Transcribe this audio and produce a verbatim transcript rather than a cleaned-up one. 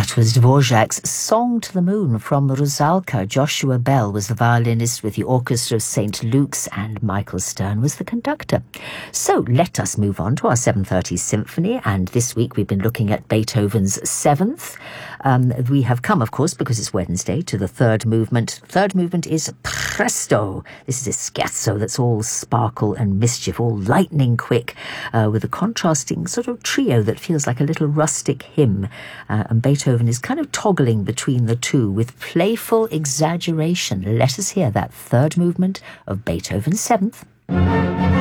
That was Dvorak's Song to the Moon from Rusalka. Joshua Bell was the violinist with the Orchestra of Saint Luke's, and Michael Stern was the conductor. So let us move on to our seven thirty symphony, and this week we've been looking at Beethoven's Seventh. Um, we have come, of course, because it's Wednesday, to the third movement. Third movement is Presto. This is a scherzo that's all sparkle and mischief, all lightning quick, uh, with a contrasting sort of trio that feels like a little rustic hymn. Uh, and Beethoven is kind of toggling between the two with playful exaggeration. Let us hear that third movement of Beethoven's Seventh.